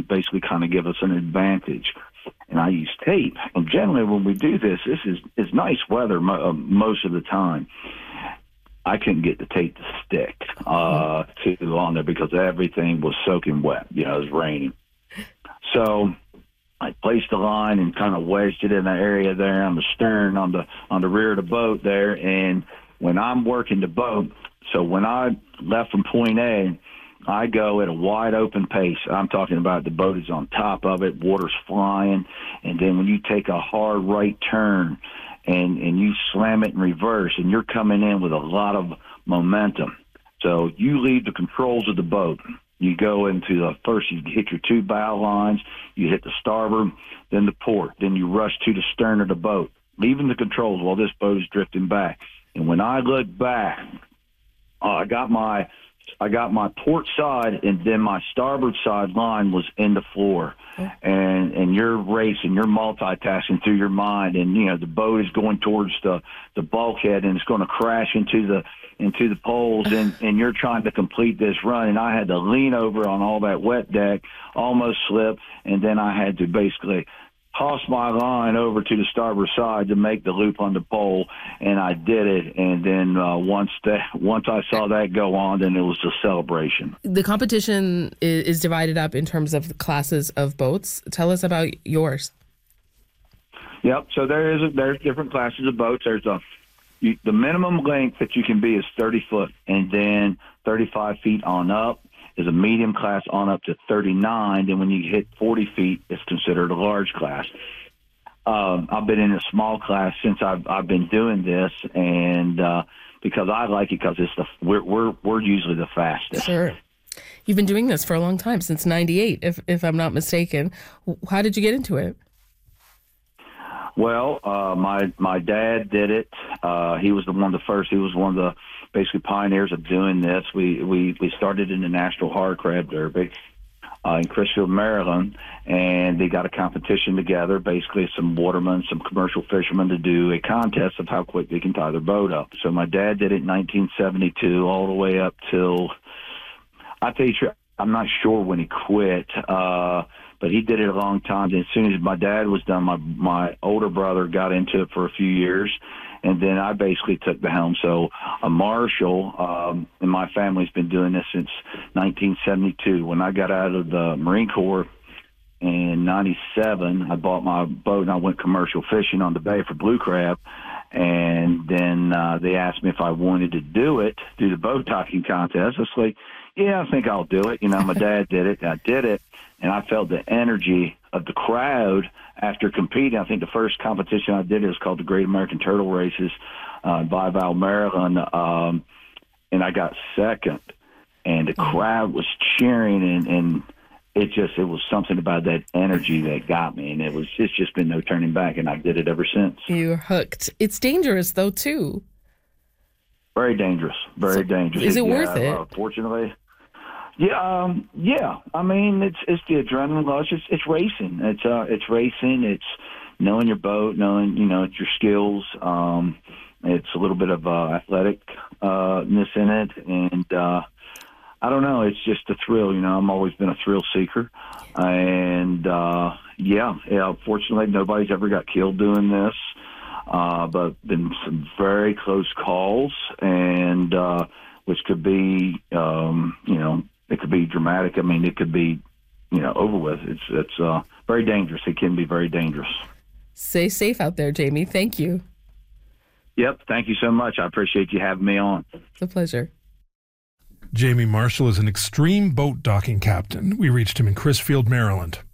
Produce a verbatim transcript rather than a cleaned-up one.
basically kind of give us an advantage. And I use tape. And generally when we do this, this is, is nice weather mo- uh, most of the time. I couldn't get the tape to stick uh, to on there because everything was soaking wet. You know, it was raining. So I placed the line and kind of wedged it in the area there on the stern, on the on the rear of the boat there. And when I'm working the boat, so when I left from point A, I go at a wide open pace. I'm talking about the boat is on top of it, water's flying, and then when you take a hard right turn and, and you slam it in reverse, and you're coming in with a lot of momentum. So you leave the controls of the boat. You go into the first, you hit your two bow lines, you hit the starboard, then the port, then you rush to the stern of the boat, leaving the controls while this boat is drifting back. And when I look back, uh, I got my I got my port side, and then my starboard side line was in the floor. Oh. And and you're racing, you're multitasking through your mind, and you know the boat is going towards the, the bulkhead, and it's going to crash into the into the poles, and, and you're trying to complete this run. And I had to lean over on all that wet deck, almost slip, and then I had to basically toss my line over to the starboard side to make the loop on the pole, and I did it. And then uh, once that, once I saw that go on, then it was a celebration. The competition is, is divided up in terms of classes of boats. Tell us about yours. Yep. So there is a, there's different classes of boats. There's a you, the minimum length that you can be is thirty foot, and then thirty-five feet on up is a medium class on up to thirty-nine. Then when you hit forty feet, it's considered a large class. Um, I've been in a small class since I've I've been doing this, and uh, because I like it because it's the we're we're we're usually the fastest. Sure. You've been doing this for a long time, since ninety-eight, if if I'm not mistaken. How did you get into it? Well, uh, my my dad did it. Uh, he was the one of the first. He was one of the basically pioneers of doing this. We we, we started in the National Hard Crab Derby uh, in Crisfield, Maryland, and they got a competition together, basically some watermen, some commercial fishermen, to do a contest of how quick they can tie their boat up. So my dad did it in nineteen seventy-two all the way up till, I tell you, I'm not sure when he quit, uh, but he did it a long time. And as soon as my dad was done, my my older brother got into it for a few years, and then I basically took the helm. So a marshal um, in my family's been doing this since nineteen seventy-two. When I got out of the Marine Corps in ninety-seven, I bought my boat and I went commercial fishing on the bay for blue crab. And then uh, they asked me if I wanted to do it, do the boat docking contest. I was like, yeah, I think I'll do it. You know, my dad did it. I did it. And I felt the energy of the crowd after competing. I think the first competition I did it was called the Great American Turtle Races uh, in Blytheville, Maryland. Um, and I got second. And the crowd was cheering, and, and it just, it was something about that energy that got me. And it was, it's just been no turning back. And I did it ever since. You're hooked. It's dangerous, though, too. Very dangerous. Very so, dangerous. Is it yeah, worth it? Uh, fortunately. Yeah, um, yeah. I mean, it's it's the adrenaline rush. It's it's racing. It's uh, it's racing. It's knowing your boat, knowing you know it's your skills. Um, it's a little bit of uh, athleticness in it, and uh, I don't know. It's just a thrill. You know, I've always been a thrill seeker, and uh, yeah, yeah. Fortunately, nobody's ever got killed doing this, uh, but been some very close calls, and uh, which could be, um, you know. It could be dramatic. I mean, it could be, you know, over with. It's it's uh, very dangerous. It can be very dangerous. Stay safe out there, Jamie. Thank you. Yep. Thank you so much. I appreciate you having me on. It's a pleasure. Jamie Marshall is an extreme boat docking captain. We reached him in Crisfield, Maryland.